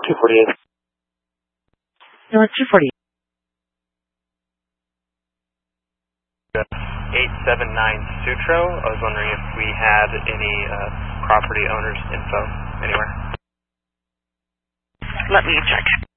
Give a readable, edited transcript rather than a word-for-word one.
248. North 248. 879 Sutro. I was wondering if we had any property owners info anywhere. Let me check.